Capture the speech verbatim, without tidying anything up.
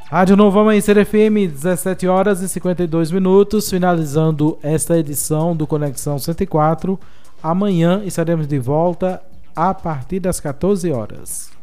Rádio Novo Amanhecer F M, dezessete horas e cinquenta e dois minutos, finalizando esta edição do Conexão cento e quatro. Amanhã estaremos de volta a partir das quatorze horas.